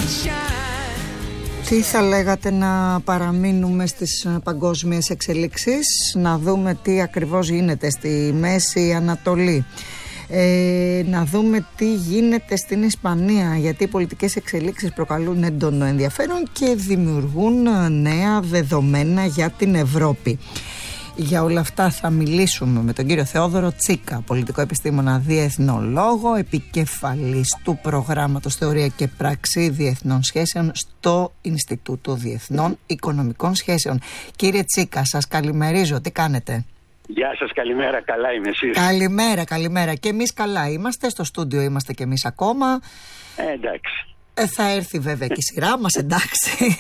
Τι θα λέγατε να παραμείνουμε στις παγκόσμιες εξελίξεις, να δούμε τι ακριβώς γίνεται στη Μέση Ανατολή, να δούμε τι γίνεται στην Ισπανία, γιατί οι πολιτικές εξελίξεις προκαλούν έντονο ενδιαφέρον και δημιουργούν νέα δεδομένα για την Ευρώπη. Για όλα αυτά θα μιλήσουμε με τον κύριο Θεόδωρο Τσίκα, πολιτικό επιστήμονα διεθνολόγο, επικεφαλής του προγράμματος Θεωρία και Πράξη Διεθνών Σχέσεων στο Ινστιτούτο Διεθνών Οικονομικών Σχέσεων. Κύριε Τσίκα, σας καλημερίζω, τι κάνετε? Γεια σας, καλημέρα, καλά είμαι, εσείς? Καλημέρα και εμείς καλά είμαστε, στο στούντιο είμαστε και εμείς ακόμα. Εντάξει. Θα έρθει βέβαια και η σειρά μας, εντάξει.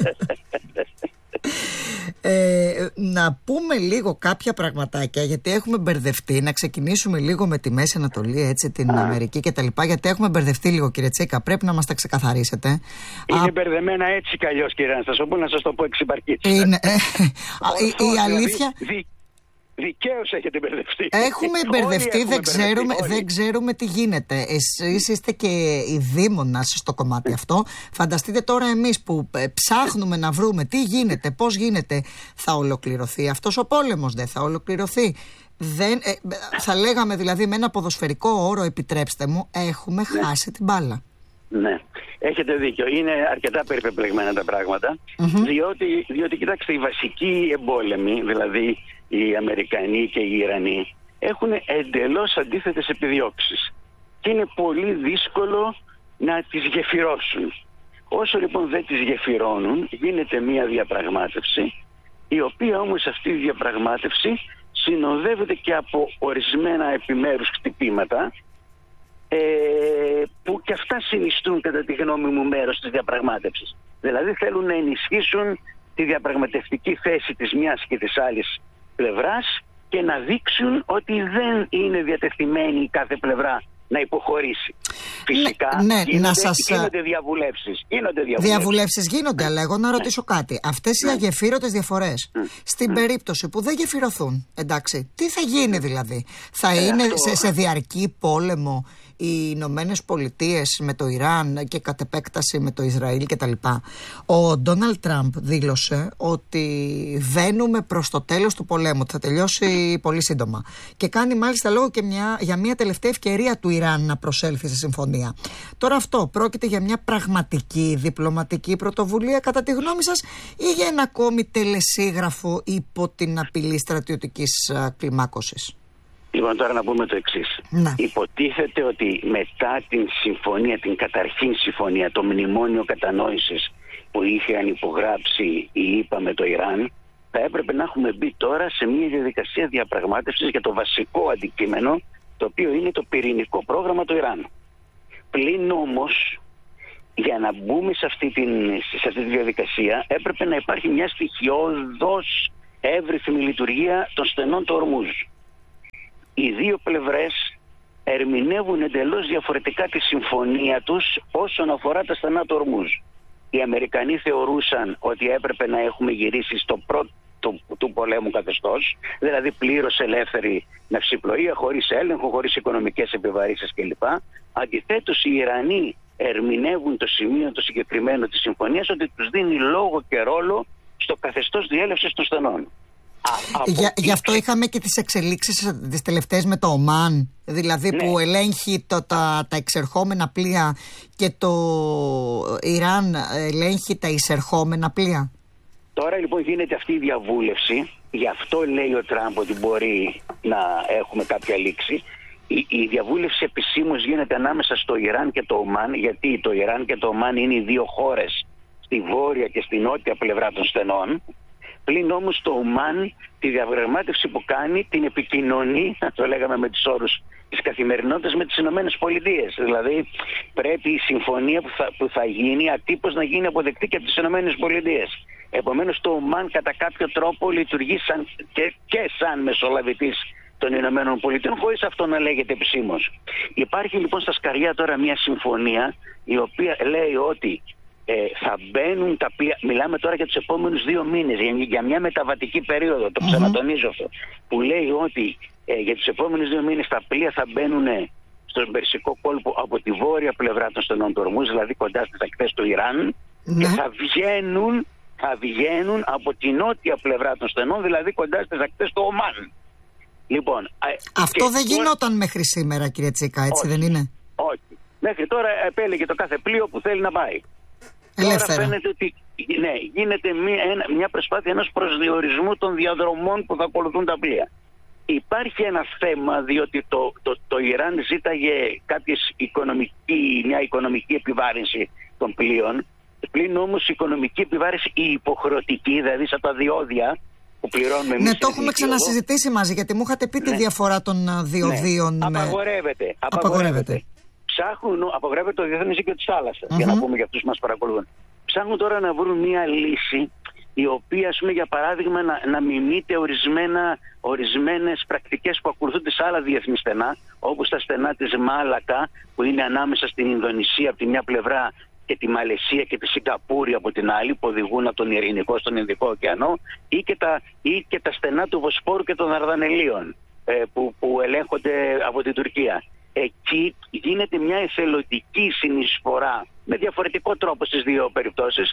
Να πούμε λίγο κάποια πραγματάκια, γιατί έχουμε μπερδευτεί. Να ξεκινήσουμε λίγο με τη Μέση Ανατολή, έτσι, την Αμερική και τα λοιπά, γιατί έχουμε μπερδευτεί λίγο, κύριε Τσίκα. Πρέπει να μας τα ξεκαθαρίσετε. Είναι μπερδεμένα έτσι κι αλλιώς, κύριε Αναστασόπουλο, να σας το πω εξυπαρκής. Η αλήθεια... Δικαίως έχετε μπερδευτεί. Έχουμε μπερδευτεί, δεν ξέρουμε τι γίνεται. Εσείς είστε και οι δήμονας στο κομμάτι αυτό. Φανταστείτε τώρα εμείς που ψάχνουμε να βρούμε τι γίνεται, πώς γίνεται. Θα ολοκληρωθεί αυτός ο πόλεμος, δεν θα ολοκληρωθεί? Θα λέγαμε δηλαδή με ένα ποδοσφαιρικό όρο, επιτρέψτε μου, έχουμε χάσει την μπάλα. Ναι, έχετε δίκιο. Είναι αρκετά περιπεπλεγμένα τα πράγματα. Διότι κοιτάξτε, οι βασικοί εμπόλεμοι, δηλαδή οι Αμερικανοί και οι Ιρανοί, έχουν εντελώς αντίθετες επιδιώξεις και είναι πολύ δύσκολο να τις γεφυρώσουν. Όσο λοιπόν δεν τις γεφυρώνουν, γίνεται μια διαπραγμάτευση, η οποία όμως αυτή η διαπραγμάτευση συνοδεύεται και από ορισμένα επιμέρους χτυπήματα, που και αυτά συνιστούν κατά τη γνώμη μου μέρος της διαπραγμάτευσης. Δηλαδή θέλουν να ενισχύσουν τη διαπραγματευτική θέση της μιας και της άλλης πλευράς και να δείξουν ότι δεν είναι διατεθειμένη η κάθε πλευρά να υποχωρήσει. Φυσικά γίνονται διαβουλεύσεις. Διαβουλεύσεις γίνονται, αλλά εγώ να ρωτήσω κάτι. Αυτές οι αγεφύρωτες διαφορές, στην περίπτωση που δεν γεφυρωθούν, εντάξει, τι θα γίνει δηλαδή? Θα είναι σε διαρκή πόλεμο οι Ηνωμένες Πολιτείες με το Ιράν και κατ' επέκταση με το Ισραήλ κτλ. Ο Ντόναλντ Τραμπ δήλωσε ότι βαίνουμε προς το τέλος του πολέμου, ότι θα τελειώσει πολύ σύντομα. Και κάνει μάλιστα λόγο και για μια τελευταία ευκαιρία του Ιράν να προσέλθει σε συμφωνία. Τώρα αυτό πρόκειται για μια πραγματική διπλωματική πρωτοβουλία κατά τη γνώμη σας, ή για ένα ακόμη τελεσίγραφο υπό την απειλή στρατιωτικής κλιμάκωσης? Λοιπόν, τώρα να πούμε το εξής. Υποτίθεται ότι μετά την συμφωνία, την καταρχήν συμφωνία, το μνημόνιο κατανόησης που είχαν υπογράψει η ΗΠΑ με το Ιράν, θα έπρεπε να έχουμε μπει τώρα σε μια διαδικασία διαπραγμάτευσης για το βασικό αντικείμενο, το οποίο είναι το πυρηνικό πρόγραμμα του Ιράν. Πλην όμως, για να μπούμε σε αυτή τη διαδικασία, έπρεπε να υπάρχει μια στοιχειώδος εύρυθμη λειτουργία των στενών του Ορμούζ. Οι δύο πλευρές ερμηνεύουν εντελώς διαφορετικά τη συμφωνία τους όσον αφορά τα στενά του Ορμούζ. Οι Αμερικανοί θεωρούσαν ότι έπρεπε να έχουμε γυρίσει στο πρώτο του πολέμου καθεστώς, δηλαδή πλήρως ελεύθερη ναυσιπλοεία, χωρίς έλεγχο, χωρίς οικονομικές επιβαρύσεις κλπ. Αντιθέτως, οι Ιρανοί ερμηνεύουν το σημείο το συγκεκριμένο της συμφωνίας ότι τους δίνει λόγο και ρόλο στο καθεστώς διέλευσης των στενών. Γι' αυτό είχαμε και τις εξελίξεις τις τελευταίες με το Ομάν, δηλαδή που ελέγχει τα εξερχόμενα πλοία και το Ιράν ελέγχει τα εισερχόμενα πλοία. Τώρα λοιπόν γίνεται αυτή η διαβούλευση, γι' αυτό λέει ο Τραμπ ότι μπορεί να έχουμε κάποια λήξη. Η διαβούλευση επισήμως γίνεται ανάμεσα στο Ιράν και το Ομάν, γιατί το Ιράν και το Ομάν είναι οι δύο χώρες στη βόρεια και στη νότια πλευρά των στενών. Πλην όμως το Ομάν τη διαπραγμάτευση που κάνει την επικοινωνεί, να το λέγαμε με τους όρους της καθημερινότητας, με τις Ηνωμένες Πολιτείες. Δηλαδή πρέπει η συμφωνία που θα γίνει ατύπως να γίνει αποδεκτή και από τις Ηνωμένες Πολιτείες. Επομένως το Ομάν κατά κάποιο τρόπο λειτουργεί και σαν μεσολαβητής των Ηνωμένων Πολιτείων, χωρίς αυτό να λέγεται επισήμως. Υπάρχει λοιπόν στα σκαριά τώρα μια συμφωνία η οποία λέει ότι θα μπαίνουν τα πλοία, μιλάμε τώρα για τους επόμενους 2 μήνες, για μια μεταβατική περίοδο, το ξανατονίζω αυτό, που λέει ότι για τους επόμενους 2 μήνες τα πλοία θα μπαίνουν στον Περσικό κόλπο από τη βόρεια πλευρά των στενών του Ορμούζ, δηλαδή κοντά στις ακτές του Ιράν, και θα βγαίνουν από τη νότια πλευρά των στενών, δηλαδή κοντά στις ακτές του Ομάν. Λοιπόν, αυτό δεν γινόταν μέχρι σήμερα, κύριε Τσίκα, έτσι όχι, δεν είναι? Όχι. Μέχρι τώρα επέλεγε το κάθε πλοίο που θέλει να πάει. Ελεύθερα. Τώρα φαίνεται ότι γίνεται μια προσπάθεια ενός προσδιορισμού των διαδρομών που θα ακολουθούν τα πλοία. Υπάρχει ένα θέμα, διότι το Ιράν ζήταγε μια οικονομική επιβάρυνση των πλοίων, πλην όμως η οικονομική επιβάρυνση η υποχρεωτική, δηλαδή σαν τα διόδια που πληρώνουμε εμείς. Ναι, το έχουμε ξανασυζητήσει μαζί, γιατί μου είχατε πει τη διαφορά των διοδίων. Απαγορεύεται. Απαγορεύεται το διεθνές δίκαιο της θάλασσας, για να πούμε για αυτούς που μας παρακολουθούν. Ψάχνουν τώρα να βρουν μια λύση η οποία, ας πούμε, για παράδειγμα, να μιμείται ορισμένες πρακτικές που ακολουθούνται σε άλλα διεθνή στενά, όπως τα στενά της Μάλακα, που είναι ανάμεσα στην Ινδονησία από τη μια πλευρά και τη Μαλαισία και τη Σιγκαπούρη από την άλλη, που οδηγούν από τον Ειρηνικό στον Ινδικό ωκεανό, ή και τα στενά του Βοσπόρου και των Δαρδανελίων, που ελέγχονται από την Τουρκία. Εκεί γίνεται μια εθελοντική συνεισφορά με διαφορετικό τρόπο στις δύο περιπτώσεις,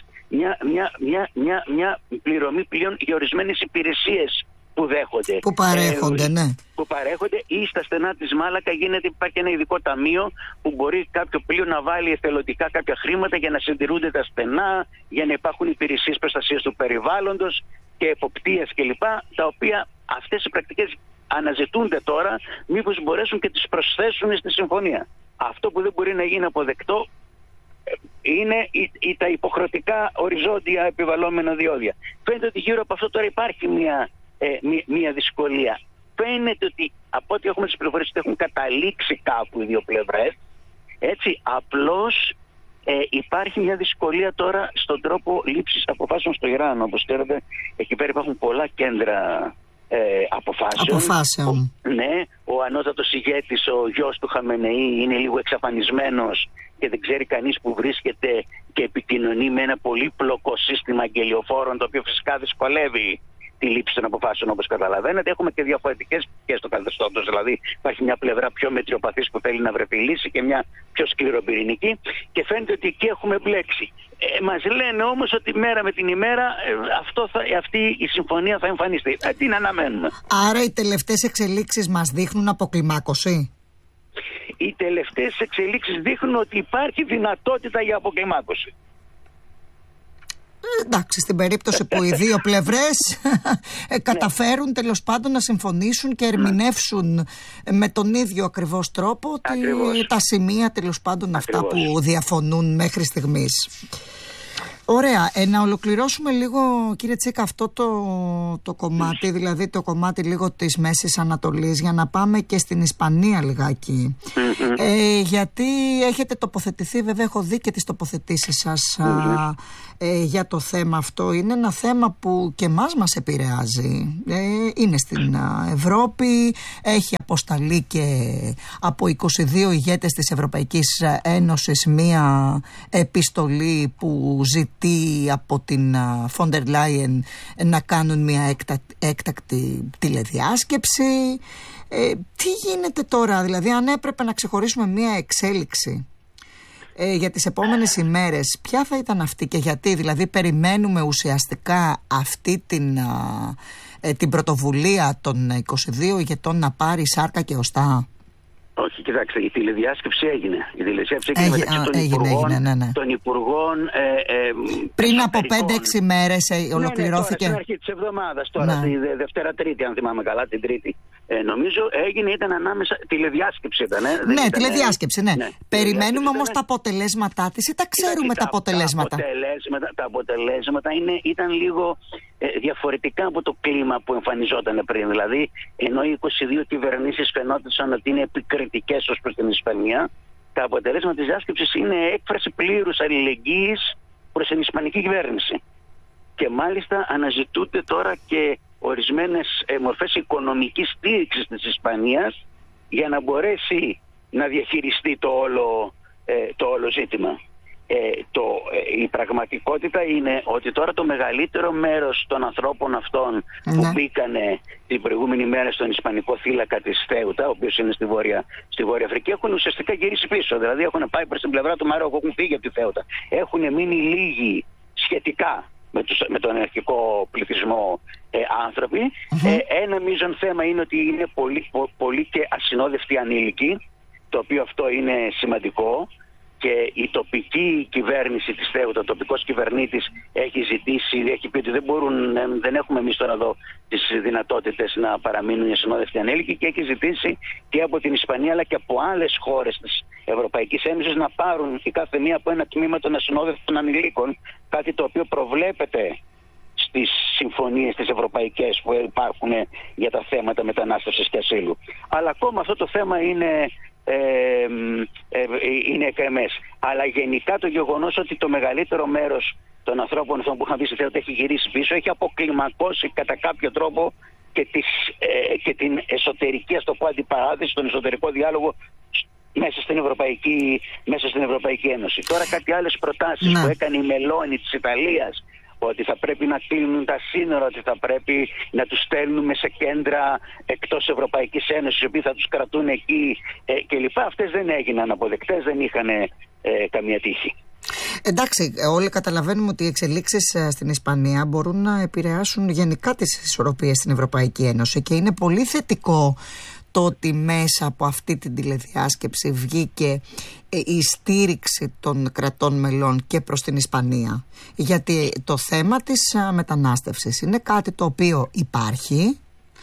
μια πληρωμή πλέον για ορισμένες υπηρεσίες που δέχονται. Που παρέχονται, ναι. Που παρέχονται, ή στα στενά της Μάλακα υπάρχει ένα ειδικό ταμείο που μπορεί κάποιο πλοίο να βάλει εθελοντικά κάποια χρήματα για να συντηρούνται τα στενά, για να υπάρχουν υπηρεσίες προστασίας του περιβάλλοντος και εποπτείας κλπ. Τα οποία αυτές οι πρακτικές αναζητούνται τώρα, μήπως μπορέσουν και τις προσθέσουν στη συμφωνία. Αυτό που δεν μπορεί να γίνει αποδεκτό είναι τα υποχρεωτικά οριζόντια επιβαλλόμενα διόδια. Φαίνεται ότι γύρω από αυτό τώρα υπάρχει μια δυσκολία. Φαίνεται ότι από ό,τι έχουμε τις πληροφορίες έχουν καταλήξει κάπου οι δύο πλευρές. Έτσι, απλώς υπάρχει μια δυσκολία τώρα στον τρόπο λήψης αποφάσεων στο Ιράν. Όπως ξέρετε, εκεί πέρα υπάρχουν πολλά κέντρα αποφάσεων. Ναι, ο ανώτατος ηγέτης, ο γιος του Χαμενεή, είναι λίγο εξαφανισμένος και δεν ξέρει κανείς που βρίσκεται και επικοινωνεί με ένα πολύπλοκο σύστημα αγγελιοφόρων, το οποίο φυσικά δυσκολεύει τη λήψη των αποφάσεων, όπως καταλαβαίνετε. Έχουμε και διαφορετικές πτυχές στο καθεστώτος. Δηλαδή, υπάρχει μια πλευρά πιο μετριοπαθής που θέλει να βρεθεί λύση και μια πιο σκληροπυρηνική, και φαίνεται ότι εκεί έχουμε μπλέξει. Μας λένε όμως ότι μέρα με την ημέρα αυτή η συμφωνία θα εμφανιστεί. Τι να αναμένουμε. Άρα οι τελευταίες εξελίξεις μας δείχνουν αποκλιμάκωση? Οι τελευταίες εξελίξεις δείχνουν ότι υπάρχει δυνατότητα για αποκλιμάκωση. Εντάξει, στην περίπτωση που οι δύο πλευρές καταφέρουν τέλος πάντων να συμφωνήσουν και ερμηνεύσουν με τον ίδιο ακριβώς τρόπο τα σημεία τέλος πάντων αυτά που διαφωνούν μέχρι στιγμής. Ωραία, να ολοκληρώσουμε λίγο, κύριε Τσίκα, αυτό το κομμάτι, δηλαδή το κομμάτι λίγο της Μέσης Ανατολής, για να πάμε και στην Ισπανία λιγάκι. Γιατί έχετε τοποθετηθεί, βέβαια έχω δει και τις τοποθετήσεις σας για το θέμα αυτό. Είναι ένα θέμα που και μας επηρεάζει. Είναι στην Ευρώπη, έχει αποσταλεί και από 22 ηγέτες της Ευρωπαϊκής Ένωσης μία επιστολή που ζητεί από την Φόντερ Λάιεν να κάνουν μια έκτακτη τηλεδιάσκεψη. Τι γίνεται τώρα, δηλαδή αν έπρεπε να ξεχωρίσουμε μια εξέλιξη για τις επόμενες ημέρες, ποια θα ήταν αυτή και γιατί? Δηλαδή περιμένουμε ουσιαστικά αυτή την πρωτοβουλία των 22 ηγετών να πάρει σάρκα και οστά? Όχι, κοιτάξτε, η τηλεδιάσκεψη έγινε. Η τηλεδιάσκεψη έγινε μεταξύ των υπουργών. Πριν από 5-6 μέρες ολοκληρώθηκε. Στην αρχή της εβδομάδας, τώρα, τη Δευτέρα-Τρίτη, αν θυμάμαι καλά, την Τρίτη. Νομίζω ήταν ανάμεσα. Τηλεδιάσκεψη ήταν. Ναι, τηλεδιάσκεψη, ναι. Περιμένουμε όμως τα αποτελέσματά της ή τα ξέρουμε τα αποτελέσματα? Τα αποτελέσματα ήταν λίγο διαφορετικά από το κλίμα που εμφανιζόταν πριν. Δηλαδή, ενώ οι 22 κυβερνήσεις φαινόταν ότι είναι επικριτικές ως προς την Ισπανία, τα αποτελέσματα της διάσκεψης είναι έκφραση πλήρους αλληλεγγύης προς την Ισπανική κυβέρνηση. Και μάλιστα αναζητούνται τώρα και ορισμένες μορφές οικονομικής στήριξης της Ισπανίας για να μπορέσει να διαχειριστεί το όλο ζήτημα. η πραγματικότητα είναι ότι τώρα το μεγαλύτερο μέρος των ανθρώπων αυτών που μπήκανε την προηγούμενη μέρα στον Ισπανικό θύλακα της Θέουτα, ο οποίος είναι στη Βόρεια Αφρική, έχουν ουσιαστικά γυρίσει πίσω. Δηλαδή έχουν πάει προς την πλευρά του Μαρόκου, έχουν φύγει από τη Θέουτα. Έχουν μείνει λίγοι σχετικά με τον αρχικό πληθυσμό άνθρωποι. Ένα μείζον θέμα είναι ότι είναι πολύ και ασυνόδευτοι ανήλικοι, το οποίο αυτό είναι σημαντικό. Και η τοπική κυβέρνηση της Θέουτα, ο τοπικός κυβερνήτης έχει πει ότι δεν έχουμε εμείς τώρα εδώ τις δυνατότητες να παραμείνουν οι ασυνόδευτοι ανήλικοι, και έχει ζητήσει και από την Ισπανία αλλά και από άλλες χώρες της Ευρωπαϊκής Ένωσης να πάρουν η κάθε μία από ένα τμήμα των ασυνόδευτων ανηλίκων, κάτι το οποίο προβλέπεται στις συμφωνίες τις ευρωπαϊκές που υπάρχουν για τα θέματα μετανάστευσης και ασύλου. Αλλά ακόμα αυτό το θέμα είναι εκρεμές. Αλλά γενικά το γεγονός ότι το μεγαλύτερο μέρος των ανθρώπων που είχαν πει στη Θέουτα έχει γυρίσει πίσω, έχει αποκλιμακώσει κατά κάποιο τρόπο και την εσωτερική, ας το πω, αντιπαράθεση, τον εσωτερικό διάλογο μέσα στην Ευρωπαϊκή Ένωση. Τώρα κάτι άλλες προτάσεις που έκανε η Μελώνη της Ιταλίας, ότι θα πρέπει να κλείνουν τα σύνορα, ότι θα πρέπει να τους στέλνουμε σε κέντρα εκτός Ευρωπαϊκής Ένωσης, οι οποίοι θα τους κρατούν εκεί κλπ. Αυτές δεν έγιναν αποδεκτές, δεν είχαν καμία τύχη. Εντάξει, όλοι καταλαβαίνουμε ότι οι εξελίξεις στην Ισπανία μπορούν να επηρεάσουν γενικά τις ισορροπίες στην Ευρωπαϊκή Ένωση, και είναι πολύ θετικό το ότι μέσα από αυτή την τηλεδιάσκεψη βγήκε η στήριξη των κρατών μελών και προς την Ισπανία. Γιατί το θέμα της μετανάστευσης είναι κάτι το οποίο υπάρχει,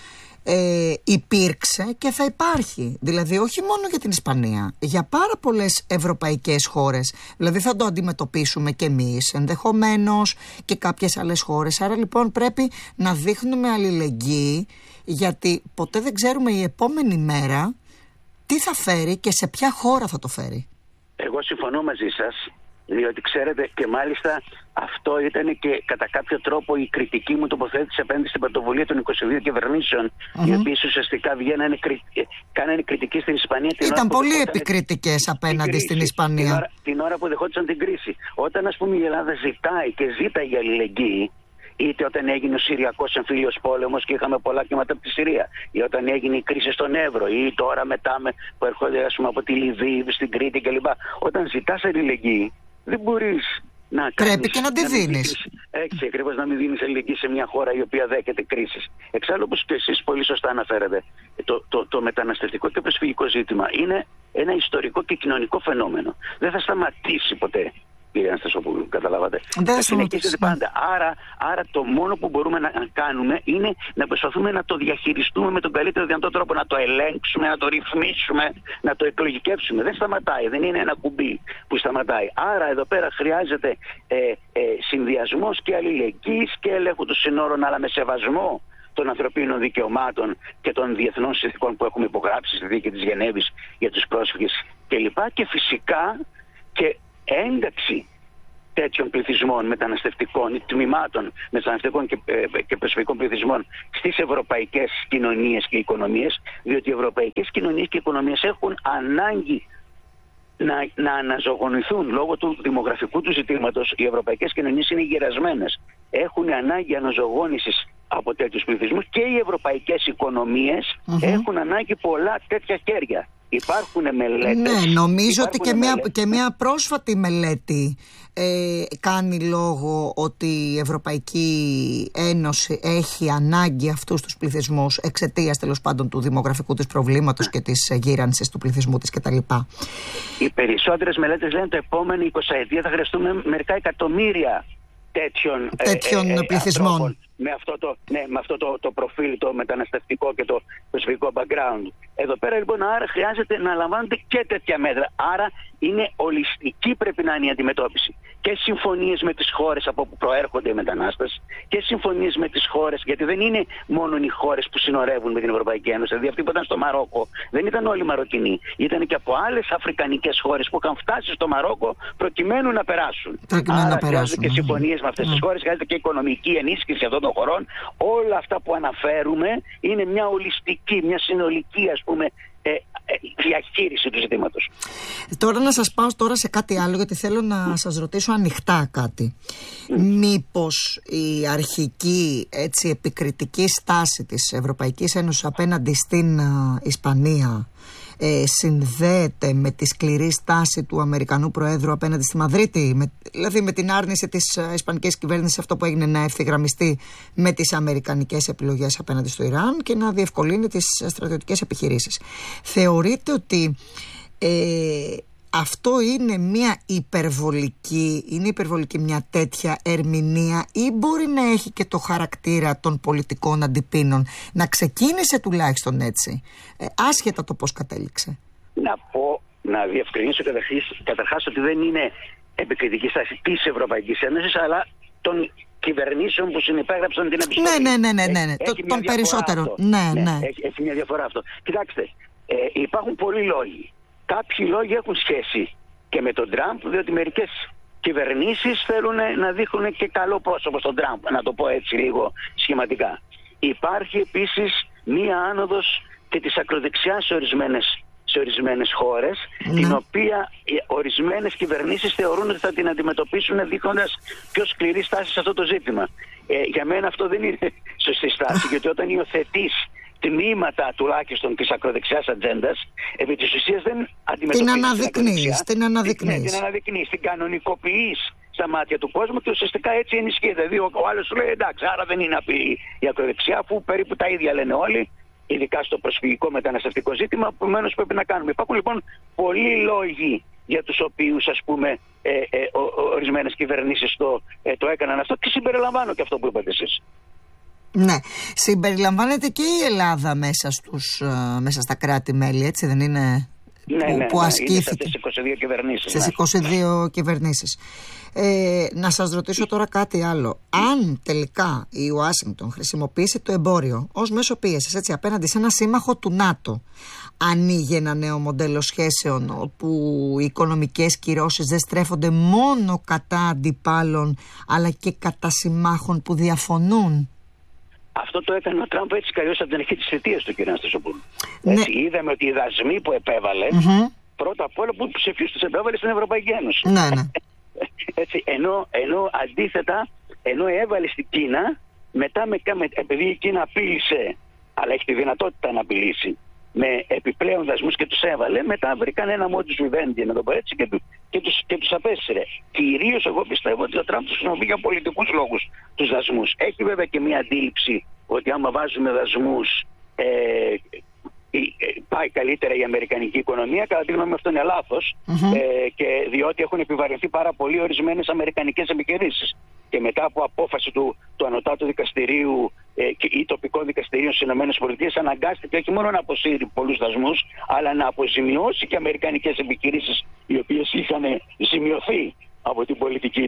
υπήρξε και θα υπάρχει. Δηλαδή όχι μόνο για την Ισπανία, για πάρα πολλές ευρωπαϊκές χώρες. Δηλαδή θα το αντιμετωπίσουμε και εμείς ενδεχομένως και κάποιες άλλες χώρες. Άρα λοιπόν πρέπει να δείχνουμε αλληλεγγύη, γιατί ποτέ δεν ξέρουμε η επόμενη μέρα τι θα φέρει και σε ποια χώρα θα το φέρει. Εγώ συμφωνώ μαζί σας, διότι ξέρετε, και μάλιστα αυτό ήταν και κατά κάποιο τρόπο η κριτική μου τοποθέτηση απέναντι στην πρωτοβουλία των 22 κυβερνήσεων, οι οποίες ουσιαστικά κάνανε κριτική στην Ισπανία. Ήταν πολύ επικριτικές απέναντι στην Ισπανία. Την ώρα που δεχόντουσαν την κρίση. Όταν, ας πούμε, η Ελλάδα ζητάει και ζήταγε αλληλεγγύη, είτε όταν έγινε ο Συριακός εμφύλιος πόλεμος και είχαμε πολλά κύματα από τη Συρία, ή όταν έγινε η κρίση στον Εύρο, ή τώρα μετά που έρχονται, ας πούμε, από τη Λιβύη στην Κρήτη κλπ. Όταν ζητάς αλληλεγγύη, δεν μπορείς να κάνεις. Πρέπει και να τη δίνεις. Έτσι, ακριβώς, να μην δίνεις αλληλεγγύη σε μια χώρα η οποία δέχεται κρίσεις. Εξάλλου, όπως και εσείς πολύ σωστά αναφέρατε, το μεταναστευτικό και προσφυγικό ζήτημα είναι ένα ιστορικό και κοινωνικό φαινόμενο. Δεν θα σταματήσει ποτέ. Κύριε Αναστασόπουλου, καταλάβατε. Θα συνεχίσετε πάντα. Άρα το μόνο που μπορούμε να κάνουμε είναι να προσπαθούμε να το διαχειριστούμε με τον καλύτερο δυνατό τρόπο, να το ελέγξουμε, να το ρυθμίσουμε, να το εκλογικεύσουμε. Δεν σταματάει, δεν είναι ένα κουμπί που σταματάει. Άρα εδώ πέρα χρειάζεται συνδυασμός και αλληλεγγύης και ελέγχου των συνόρων, αλλά με σεβασμό των ανθρωπίνων δικαιωμάτων και των διεθνών συνθηκών που έχουμε υπογράψει στη Δίκη της Γενέβης για τους πρόσφυγες κλπ. Και φυσικά και ένταξη τέτοιων πληθυσμών μεταναστευτικών, τμήματων μεταναστευτικών και προσφυγικών πληθυσμών στις ευρωπαϊκές κοινωνίες και οικονομίες, διότι οι ευρωπαϊκές κοινωνίες και οικονομίες έχουν ανάγκη να αναζωογονηθούν λόγω του δημογραφικού του ζητήματος. Οι ευρωπαϊκές κοινωνίες είναι γερασμένες. Έχουν ανάγκη αναζωογόνησης από τέτοιους πληθυσμούς, και οι ευρωπαϊκές οικονομίες έχουν ανάγκη πολλά τέτοια χέρια. Υπάρχουν μελέτες. Ναι, νομίζω ότι και μια πρόσφατη μελέτη κάνει λόγο ότι η Ευρωπαϊκή Ένωση έχει ανάγκη αυτούς τους πληθυσμούς εξαιτίας, τέλος πάντων, του δημογραφικού της προβλήματος και της γύρανσης του πληθυσμού της κτλ. Οι περισσότερες μελέτες λένε το επόμενο 20 θα χρειαστούμε μερικά εκατομμύρια τέτοιων πληθυσμών. Με αυτό το προφίλ, το μεταναστευτικό και το προσφυγικό background. Εδώ πέρα λοιπόν, άρα χρειάζεται να λαμβάνονται και τέτοια μέτρα. Άρα είναι ολιστική, πρέπει να είναι η αντιμετώπιση. Και συμφωνίες με τις χώρες από όπου προέρχονται οι μετανάστες, και συμφωνίες με τις χώρες, γιατί δεν είναι μόνο οι χώρες που συνορεύουν με την Ευρωπαϊκή Ένωση. Δηλαδή αυτοί που ήταν στο Μαρόκο δεν ήταν όλοι Μαροκινοί. Ήταν και από άλλες αφρικανικές χώρες που είχαν φτάσει στο Μαρόκο προκειμένου να περάσουν. Άρα χρειάζονται και συμφωνίες με αυτές τις χώρες, χρειάζεται και οικονομική ενίσχυση αυτών των χωρών. Όλα αυτά που αναφέρουμε είναι μια ολιστική, μια συνολική, ας πούμε, διαχείριση του ζητήματος. Τώρα να σας πάω τώρα σε κάτι άλλο, γιατί θέλω να σας ρωτήσω ανοιχτά κάτι. Μήπως η αρχική επικριτική στάση της Ευρωπαϊκής Ένωσης απέναντι στην Ισπανία συνδέεται με τη σκληρή στάση του Αμερικανού Προέδρου απέναντι στη Μαδρίτη, δηλαδή με την άρνηση της Ισπανικής κυβέρνησης αυτό που έγινε να ευθυγραμμιστεί με τις αμερικανικές επιλογές απέναντι στο Ιράν και να διευκολύνει τις στρατιωτικές επιχειρήσεις. Θεωρείτε ότι αυτό είναι υπερβολική μια τέτοια ερμηνεία, ή μπορεί να έχει και το χαρακτήρα των πολιτικών αντιπίνων, να ξεκίνησε τουλάχιστον έτσι, άσχετα το πώς κατέληξε? Να διευκρινίσω καταρχάς ότι δεν είναι επικριτική στάση της Ευρωπαϊκής Ένωσης, αλλά των κυβερνήσεων που συνυπέγραψαν την επιστολή. Ναι. Των περισσότερων. Έχει μια διαφορά αυτό. Κοιτάξτε, υπάρχουν πολλοί λόγοι. Κάποιοι λόγοι έχουν σχέση και με τον Τραμπ, διότι μερικές κυβερνήσεις θέλουν να δείχνουν και καλό πρόσωπο στον Τραμπ, να το πω έτσι λίγο σχηματικά. Υπάρχει επίσης μία άνοδος και της ακροδεξιάς σε ορισμένες χώρες, την οποία ορισμένες κυβερνήσεις θεωρούν ότι θα την αντιμετωπίσουν δείχνοντας πιο σκληρή στάση σε αυτό το ζήτημα. Για μένα αυτό δεν είναι σωστή στάση, γιατί όταν υιοθετείς τμήματα τουλάχιστον της ακροδεξιάς ατζέντας, επί της ουσίας δεν αντιμετωπίζεις την αναδεικνύεις, την κανονικοποιείς στα μάτια του κόσμου και ουσιαστικά έτσι ενισχύεται. Δηλαδή ο άλλος σου λέει εντάξει, άρα δεν είναι απειλή η ακροδεξιά, αφού περίπου τα ίδια λένε όλοι, ειδικά στο προσφυγικό μεταναστευτικό ζήτημα, που επομένως πρέπει να κάνουμε. Υπάρχουν λοιπόν πολλοί λόγοι για τους οποίους ορισμένες κυβερνήσεις το έκαναν αυτό, και συμπεριλαμβάνω και αυτό που είπατε εσείς. Ναι, συμπεριλαμβάνεται και η Ελλάδα μέσα στα κράτη-μέλη, έτσι δεν είναι? Που ασκήθηκε. Είναι στις 22 κυβερνήσεις. Στις 22 κυβερνήσεις. Να σας ρωτήσω τώρα κάτι άλλο. Αν τελικά η Ουάσιγκτον χρησιμοποιήσει το εμπόριο ως μέσο πίεσης, έτσι, απέναντι σε ένα σύμμαχο του ΝΑΤΟ, ανοίγει ένα νέο μοντέλο σχέσεων όπου οι οικονομικές κυρώσεις δεν στρέφονται μόνο κατά αντιπάλων αλλά και κατά συμμάχων που διαφωνούν? Αυτό το έκανε ο Τραμπ έτσι κι αλλιώς από την αρχή της θητείας του, κύριε Αναστασοπούλου. Είδαμε ότι οι δασμοί που επέβαλε, πρώτα απ' όλα, σε ποιους τους επέβαλε? Στην Ευρωπαϊκή Ένωση. Έτσι, ενώ αντίθετα, ενώ έβαλε στην Κίνα, μετά επειδή η Κίνα απείλησε, αλλά έχει τη δυνατότητα να απειλήσει, με επιπλέον δασμούς και τους έβαλε, μετά βρήκαν ένα modus vivendi, να το πω έτσι, και τους απέσυρε. Κυρίως εγώ πιστεύω ότι ο Τραμπ τους χρησιμοποιεί για πολιτικούς λόγους τους δασμούς. Έχει βέβαια και μια αντίληψη ότι άμα βάζουμε δασμούς πάει καλύτερα η αμερικανική οικονομία. Κατά τη γνώμη μου αυτό είναι λάθος, και διότι έχουν επιβαρυνθεί πάρα πολύ ορισμένες αμερικανικές επιχειρήσεις. Και μετά από απόφαση του Ανωτάτου Δικαστηρίου ή τοπικών δικαστηρίων στις ΗΠΑ, αναγκάστηκε όχι μόνο να αποσύρει πολλούς δασμούς, αλλά να αποζημιώσει και αμερικανικές επιχειρήσεις οι οποίες είχαν ζημιωθεί από την πολιτική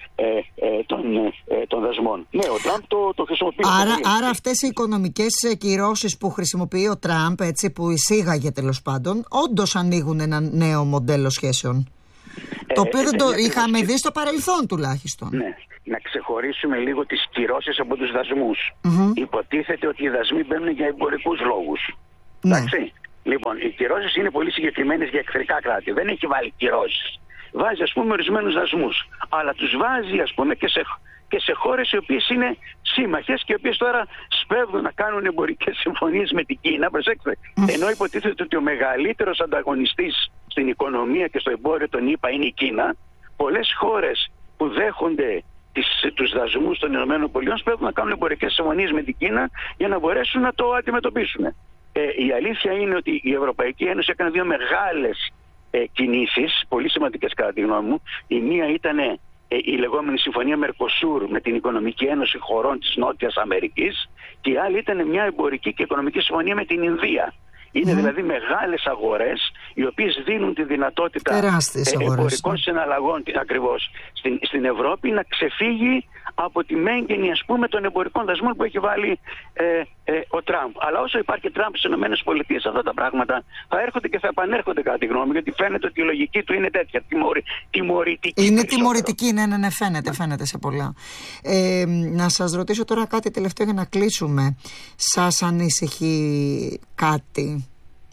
των δασμών. Ναι, ο Τραμπ το χρησιμοποιεί. Άρα αυτές οι οικονομικές κυρώσεις που χρησιμοποιεί ο Τραμπ, έτσι, που εισήγαγε τέλος πάντων, όντως ανοίγουν ένα νέο μοντέλο σχέσεων. Το οποίο δεν το είχαμε δει στο παρελθόν τουλάχιστον. Ναι. Να ξεχωρίσουμε λίγο τις κυρώσεις από τους δασμούς. Υποτίθεται ότι οι δασμοί μπαίνουν για εμπορικούς λόγους. Ναι. Εντάξει. Λοιπόν, οι κυρώσεις είναι πολύ συγκεκριμένες για εχθρικά κράτη. Δεν έχει βάλει κυρώσεις. Βάζει, ας πούμε, ορισμένους δασμούς. Αλλά τους βάζει, ας πούμε, και σε χώρες οι οποίες είναι σύμμαχες και οι οποίες τώρα σπέβδουν να κάνουν εμπορικές συμφωνίες με την Κίνα. Προσέξτε. Ενώ υποτίθεται ότι ο μεγαλύτερος ανταγωνιστής στην οικονομία και στο εμπόριο των ΗΠΑ είναι η Κίνα, πολλές χώρες που δέχονται τους δασμούς των ΗΠΑ σπέβδουν να κάνουν εμπορικές συμφωνίες με την Κίνα για να μπορέσουν να το αντιμετωπίσουν. Η αλήθεια είναι ότι η Ευρωπαϊκή Ένωση έκανε δύο μεγάλες κινήσεις, πολύ σημαντικές κατά τη γνώμη μου. Η μία ήταν η λεγόμενη Συμφωνία Μερκοσούρ με την Οικονομική Ένωση χωρών της Νότιας Αμερικής, και η άλλη ήταν μια εμπορική και οικονομική συμφωνία με την Ινδία. Είναι δηλαδή μεγάλες αγορές οι οποίες δίνουν τη δυνατότητα εμπορικών συναλλαγών ακριβώς στην Ευρώπη να ξεφύγει από τη μέγενη, ας πούμε, των εμπορικών δασμών που έχει βάλει ο Τραμπ. Αλλά όσο υπάρχει Τραμπ στις ΗΠΑ, αυτά τα πράγματα θα έρχονται και θα επανέρχονται κατά τη γνώμη, γιατί φαίνεται ότι η λογική του είναι τέτοια, τιμωρητική. Είναι τιμωρητική, ναι, φαίνεται σε πολλά. Να σας ρωτήσω τώρα κάτι τελευταίο για να κλείσουμε. Σας ανησυχεί κάτι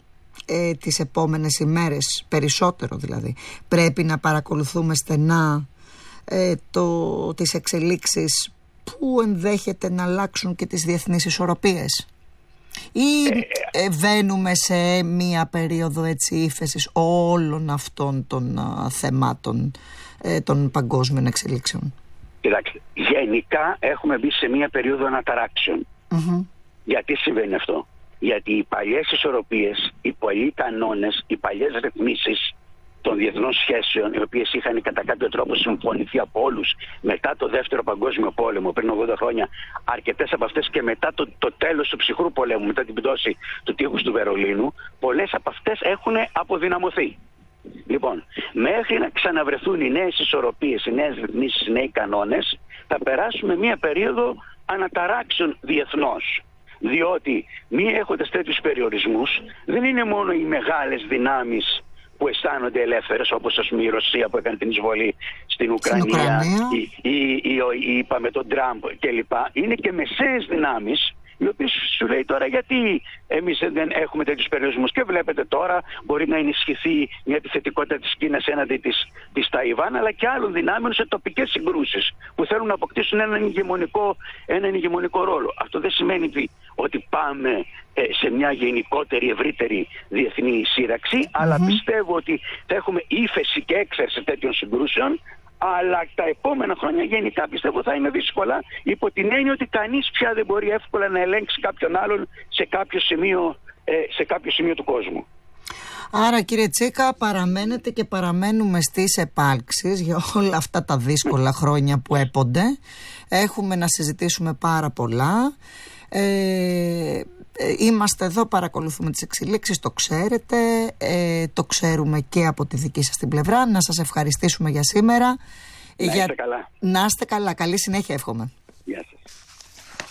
τις επόμενες ημέρες, περισσότερο δηλαδή, πρέπει να παρακολουθούμε στενά τις εξελίξεις που ενδέχεται να αλλάξουν και τις διεθνείς ισορροπίες, ή βαίνουμε σε μία περίοδο έτσι ύφεσης όλων αυτών των θεμάτων των παγκόσμιων εξελίξεων? Κοιτάξτε, γενικά έχουμε μπει σε μία περίοδο αναταράξεων. Γιατί συμβαίνει αυτό? Γιατί οι παλιές ισορροπίες, οι παλιοί κανόνες, οι παλιές ρυθμίσεις των διεθνών σχέσεων, οι οποίες είχαν κατά κάποιο τρόπο συμφωνηθεί από όλους μετά το Δεύτερο Παγκόσμιο Πόλεμο, πριν 80 χρόνια, αρκετές από αυτές και μετά το τέλος του ψυχρού πολέμου, μετά την πτώση του τείχους του Βερολίνου, πολλές από αυτές έχουν αποδυναμωθεί. Λοιπόν, μέχρι να ξαναβρεθούν οι νέες ισορροπίες, οι νέες ρυθμίσεις, οι νέοι κανόνες, θα περάσουμε μία περίοδο αναταράξεων διεθνώς. Διότι μη έχοντας τέτοιους περιορισμούς, δεν είναι μόνο οι μεγάλες δυνάμεις που αισθάνονται ελεύθερες, όπως ας πούμε η Ρωσία που έκανε την εισβολή στην Ουκρανία ή είπαμε τον Τραμπ κλπ. Είναι και μεσαίες δυνάμεις, οι οποίες σου λέει τώρα γιατί εμείς δεν έχουμε τέτοιους περιορισμούς. Και βλέπετε τώρα μπορεί να ενισχυθεί μια επιθετικότητα της Κίνας έναντι της Ταϊβάν, αλλά και άλλων δυνάμεων σε τοπικές συγκρούσεις που θέλουν να αποκτήσουν έναν ηγεμονικό ρόλο. Αυτό δεν σημαίνει ότι πάμε σε μια γενικότερη, ευρύτερη διεθνή σύραξη, αλλά πιστεύω ότι θα έχουμε ύφεση και έξαρση τέτοιων συγκρούσεων. Αλλά τα επόμενα χρόνια γενικά πιστεύω θα είναι δύσκολα, υπό την έννοια ότι κανείς πια δεν μπορεί εύκολα να ελέγξει κάποιον άλλον σε κάποιο σημείο του κόσμου. Άρα κύριε Τσίκα, παραμένετε και παραμένουμε στις επάλξεις για όλα αυτά τα δύσκολα χρόνια που έπονται. Έχουμε να συζητήσουμε πάρα πολλά. Είμαστε εδώ, παρακολουθούμε τις εξελίξεις, το ξέρετε, το ξέρουμε και από τη δική σας την πλευρά. Να σας ευχαριστήσουμε για σήμερα. Να είστε καλά. Να είστε καλά, καλή συνέχεια εύχομαι.